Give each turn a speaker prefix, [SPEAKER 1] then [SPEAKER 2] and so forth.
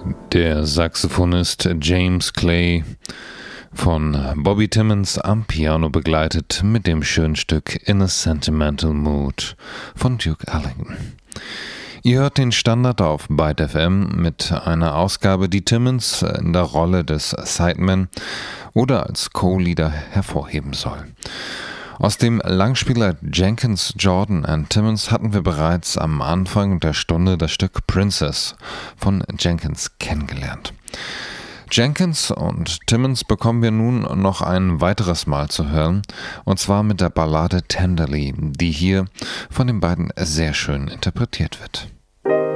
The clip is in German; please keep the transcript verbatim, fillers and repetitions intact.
[SPEAKER 1] Der Saxophonist James Clay, von Bobby Timmons am Piano begleitet mit dem schönen Stück In a Sentimental Mood von Duke Ellington. Ihr hört den Standard auf Byte F M mit einer Ausgabe, die Timmons in der Rolle des Sideman oder als Co-Leader hervorheben soll. Aus dem Langspieler Jenkins, Jordan and Timmons hatten wir bereits am Anfang der Stunde das Stück Princess von Jenkins kennengelernt. Jenkins und Timmons bekommen wir nun noch ein weiteres Mal zu hören, und zwar mit der Ballade Tenderly, die hier von den beiden sehr schön interpretiert wird.